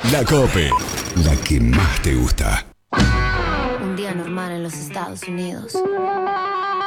La Cope, la que más te gusta. Un día normal en los Estados Unidos.